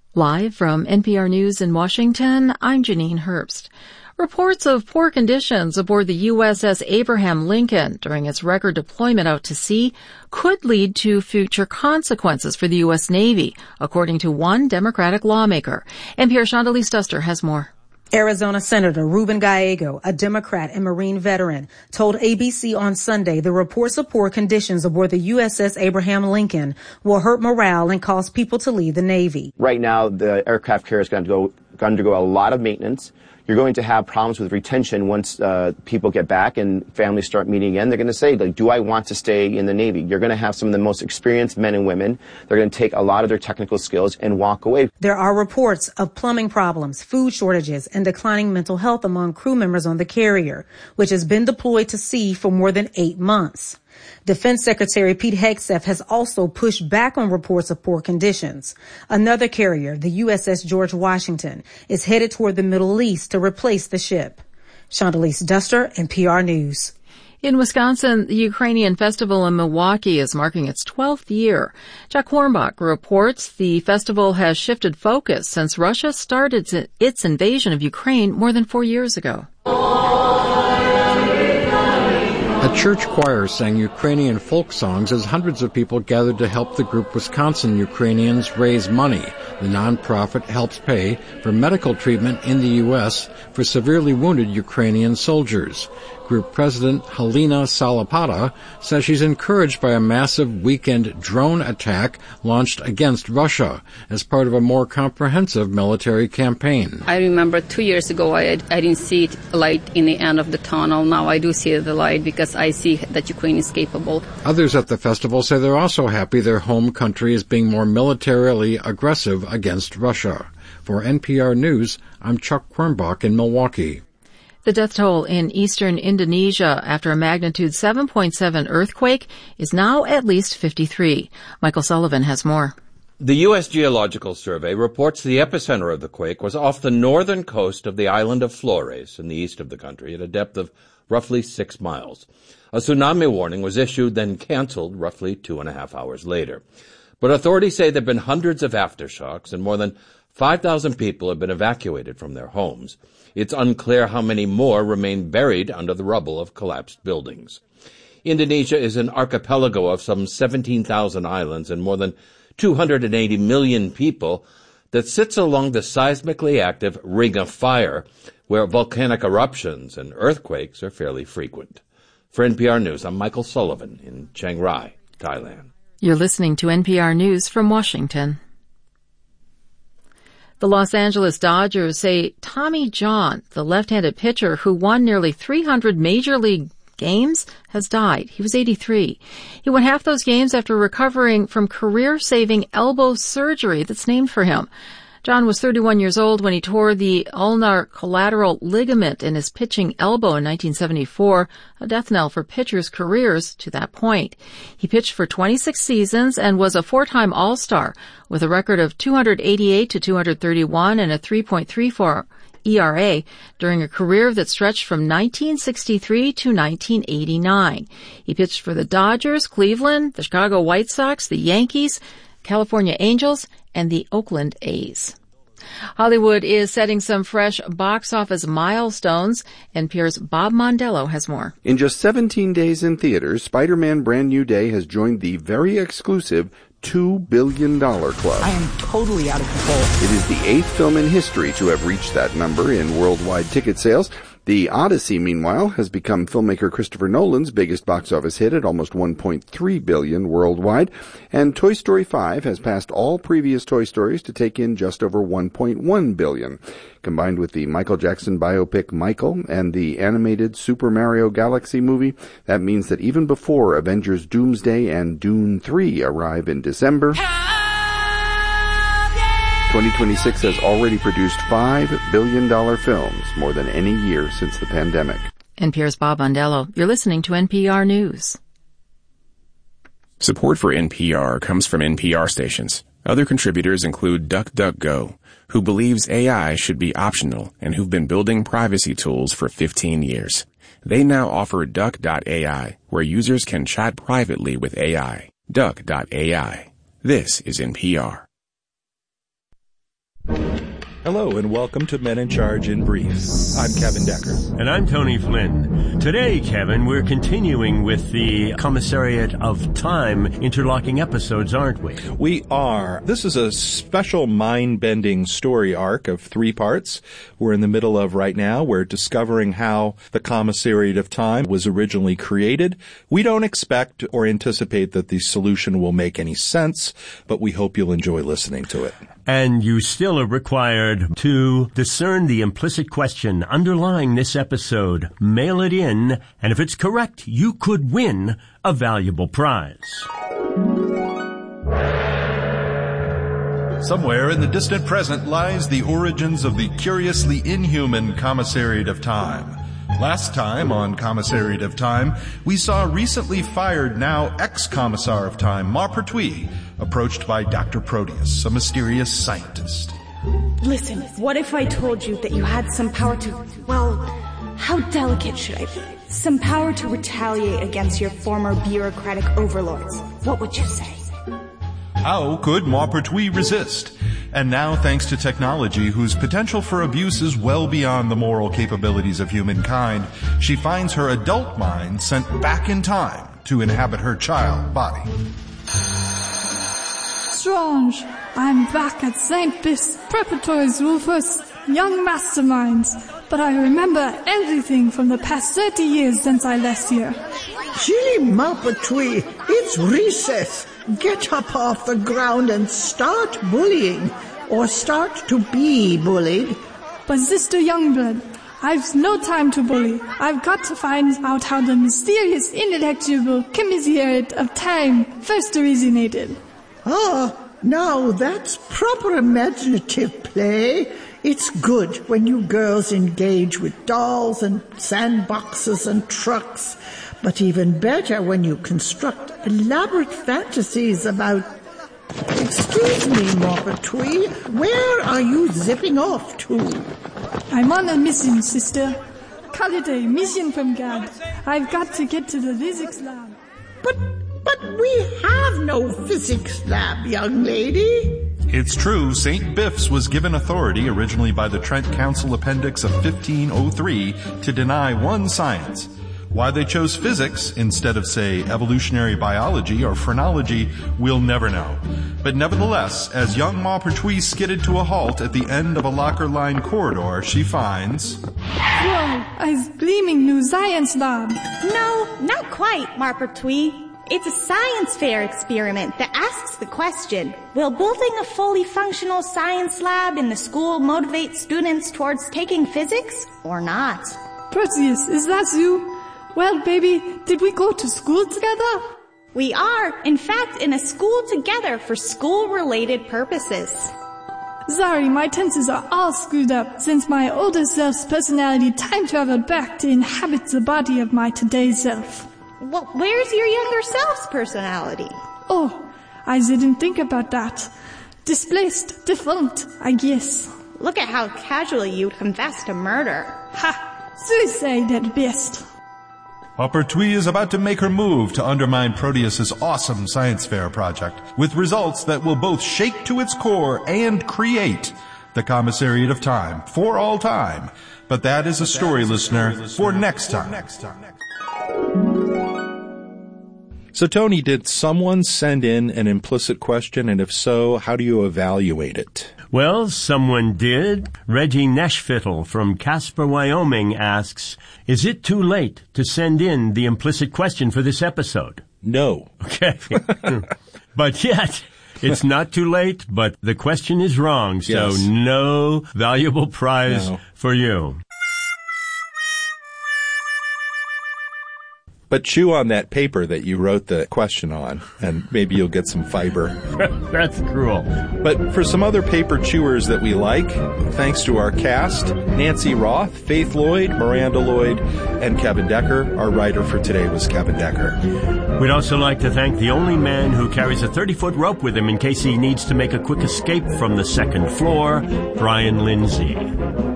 Live from NPR News in Washington, I'm Janine Herbst. Reports of poor conditions aboard the USS Abraham Lincoln during its record deployment out to sea could lead to future consequences for the U.S. Navy, according to one Democratic lawmaker. NPR's Shondelise Duster has more. Arizona Senator Ruben Gallego, a Democrat and Marine veteran, told ABC on Sunday the reports of poor conditions aboard the USS Abraham Lincoln will hurt morale and cause people to leave the Navy. Right now, the aircraft carrier is going to undergo a lot of maintenance. You're going to have problems with retention once people get back and families start meeting again. They're going to say, like, do I want to stay in the Navy? You're going to have some of the most experienced men and women. They're going to take a lot of their technical skills and walk away. There are reports of plumbing problems, food shortages, and declining mental health among crew members on the carrier, which has been deployed to sea for more than 8 months. Defense Secretary Pete Hegseth has also pushed back on reports of poor conditions. Another carrier, the USS George Washington, is headed toward the Middle East to replace the ship. Shondelise Duster, NPR News. In Wisconsin, the Ukrainian festival in Milwaukee is marking its 12th year. Jack Warmbach reports the festival has shifted focus since Russia started its invasion of Ukraine more than 4 years ago. A church choir sang Ukrainian folk songs as hundreds of people gathered to help the group Wisconsin Ukrainians raise money. The nonprofit helps pay for medical treatment in the U.S. for severely wounded Ukrainian soldiers. Group President Halina Salapata says she's encouraged by a massive weekend drone attack launched against Russia as part of a more comprehensive military campaign. I remember 2 years ago I didn't see a light in the end of the tunnel. Now I do see the light because I see that Ukraine is capable. Others at the festival say they're also happy their home country is being more militarily aggressive against Russia. For NPR News, I'm Chuck Quirmbach in Milwaukee. The death toll in eastern Indonesia after a magnitude 7.7 earthquake is now at least 53. Michael Sullivan has more. The U.S. Geological Survey reports the epicenter of the quake was off the northern coast of the island of Flores in the east of the country at a depth of roughly 6 miles. A tsunami warning was issued, then canceled roughly 2.5 hours later. But authorities say there have been hundreds of aftershocks and more than 5,000 people have been evacuated from their homes. It's unclear how many more remain buried under the rubble of collapsed buildings. Indonesia is an archipelago of some 17,000 islands and more than 280 million people that sits along the seismically active Ring of Fire, where volcanic eruptions and earthquakes are fairly frequent. For NPR News, I'm Michael Sullivan in Chiang Rai, Thailand. You're listening to NPR News from Washington. The Los Angeles Dodgers say Tommy John, the left-handed pitcher who won nearly 300 major league games, has died. He was 83. He won half those games after recovering from career-saving elbow surgery that's named for him. John was 31 years old when he tore the ulnar collateral ligament in his pitching elbow in 1974, a death knell for pitchers' careers to that point. He pitched for 26 seasons and was a 4-time All-Star with a record of 288 to 231 and a 3.34 ERA during a career that stretched from 1963 to 1989. He pitched for the Dodgers, Cleveland, the Chicago White Sox, the Yankees, California Angels, and the Oakland A's. Hollywood is setting some fresh box office milestones. NPR's Bob Mondello has more. In just 17 days in theaters, Spider-Man Brand New Day has joined the very exclusive $2 billion club. I am totally out of control. It is the 8th film in history to have reached that number in worldwide ticket sales. The Odyssey, meanwhile, has become filmmaker Christopher Nolan's biggest box office hit at almost $1.3 billion worldwide. And Toy Story 5 has passed all previous Toy Stories to take in just over $1.1 billion. Combined with the Michael Jackson biopic Michael and the animated Super Mario Galaxy movie, that means that even before Avengers Doomsday and Dune 3 arrive in December, 2026 has already produced $5 billion films, more than any year since the pandemic. NPR's Bob Mondello. You're listening to NPR News. Support for NPR comes from NPR stations. Other contributors include DuckDuckGo, who believes AI should be optional and who've been building privacy tools for 15 years. They now offer Duck.ai, where users can chat privately with AI. Duck.ai. This is NPR. Hello and welcome to Men in Charge in Brief. I'm Kevin Decker. And I'm Tony Flynn. Today, Kevin, we're continuing with the Commissariat of Time interlocking episodes, aren't we? We are. This is a special mind-bending story arc of 3 parts we're in the middle of right now. We're discovering how the Commissariat of Time was originally created. We don't expect or anticipate that the solution will make any sense, but we hope you'll enjoy listening to it. And you still are required to discern the implicit question underlying this episode, mail it in, and if it's correct, you could win a valuable prize. Somewhere in the distant present lies the origins of the curiously inhuman Commissariat of Time. Last time on Commissariat of Time, we saw recently fired, now ex-Commissar of Time, Maupertuis, approached by Dr. Proteus, a mysterious scientist. Listen, what if I told you that you had some power to, well, how delicate should I be? Some power to retaliate against your former bureaucratic overlords. What would you say? How could Maupertuis resist? And now, thanks to technology whose potential for abuse is well beyond the moral capabilities of humankind, she finds her adult mind sent back in time to inhabit her child body. Strange. I'm back at St. Biff's Preparatories, Rufus. Young masterminds. But I remember everything from the past 30 years since I left here. Gee, Maupertuis, it's recess. Get up off the ground and start bullying. Or start to be bullied. But Sister Youngblood, I've no time to bully. I've got to find out how the mysterious intellectual Commissariat of Time first originated. Ah, now that's proper imaginative play. It's good when you girls engage with dolls and sandboxes and trucks, but even better when you construct elaborate fantasies about... Excuse me, Maupertuis, where are you zipping off to? I'm on a mission, sister. Call it a mission from God. I've got to get to the physics lab. But we have no physics lab, young lady. It's true, St. Biff's was given authority originally by the Trent Council Appendix of 1503 to deny one science. Why they chose physics instead of, say, evolutionary biology or phrenology, we'll never know. But nevertheless, as young Maupertuis skidded to a halt at the end of a locker-lined corridor, she finds... Whoa, a gleaming new science lab. No, not quite, Maupertuis. It's a science fair experiment that asks the question, will building a fully functional science lab in the school motivate students towards taking physics or not? Perseus, is that you? Well, baby, did we go to school together? We are, in fact, in a school together for school-related purposes. Sorry, my tenses are all screwed up since my older self's personality time-traveled back to inhabit the body of my today self. Well, where's your younger self's personality? Oh, I didn't think about that. Displaced, defunct, I guess. Look at how casually you confess to murder. Ha! Suicide at best. Maupertuis is about to make her move to undermine Proteus's awesome science fair project, with results that will both shake to its core and create the Commissariat of Time for all time. But that is a story, listener, for next time. So, Tony, did someone send in an implicit question, and if so, how do you evaluate it? Well, someone did. Reggie Nashfittle from Casper, Wyoming asks, is it too late to send in the implicit question for this episode? No. Okay. But yet, it's not too late, but the question is wrong, so yes. No valuable prize for you. But chew on that paper that you wrote the question on, and maybe you'll get some fiber. That's cruel. But for some other paper chewers that we like, thanks to our cast, Nancy Roth, Faith Lloyd, Miranda Lloyd, and Kevin Decker. Our writer for today was Kevin Decker. We'd also like to thank the only man who carries a 30-foot rope with him in case he needs to make a quick escape from the second floor, Brian Lindsay.